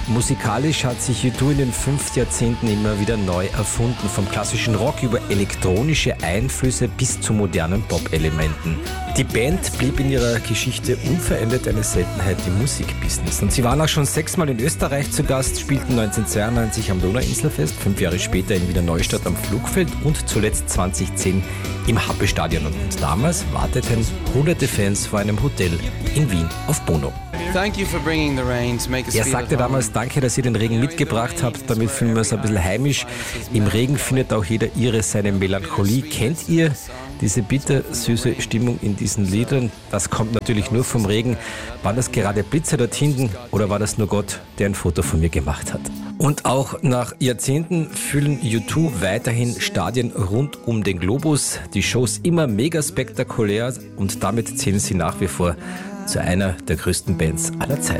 Musikalisch hat sich U2 in den 5 Jahrzehnten immer wieder neu erfunden, vom klassischen Rock über elektronische Einflüsse bis zu modernen Pop-Elementen. Die Band blieb in ihrer Geschichte unverändert eine Seltenheit im Musikbusiness. Und sie waren auch schon 6-mal in Österreich zu Gast, spielten 1992 am Donauinselfest, 5 Jahre später in Wiener Neustadt am Flugfeld und zuletzt 2010 im Happestadion. Und damals warteten hunderte Fans vor einem Hotel in Wien auf Bono. Er sagte damals, danke, dass ihr den Regen mitgebracht habt, damit fühlen wir uns ein bisschen heimisch. Im Regen findet auch jeder seine Melancholie. Kennt ihr diese bittersüße Stimmung in diesen Liedern? Das kommt natürlich nur vom Regen. War das gerade Blitze dort hinten oder war das nur Gott, der ein Foto von mir gemacht hat? Und auch nach Jahrzehnten füllen U2 weiterhin Stadien rund um den Globus. Die Shows immer mega spektakulär und damit zählen sie nach wie vor zu einer der größten Bands aller Zeiten.